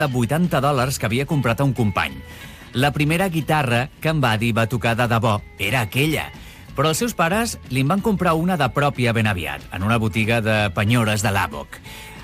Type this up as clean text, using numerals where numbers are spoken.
de $80 que havia comprat a un company. La primera guitarra que en Buddy va tocar de debò era aquella, però els seus pares li'n van comprar una de pròpia ben aviat, en una botiga de penyores de l'Àboc.